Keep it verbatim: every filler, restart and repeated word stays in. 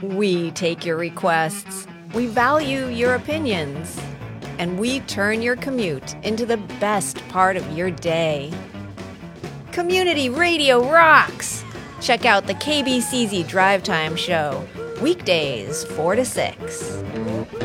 We take your requests. We value your opinions. And we turn your commute into the best part of your day. Community radio rocks! Check out the K B C Z Drive Time Show, weekdays four to six.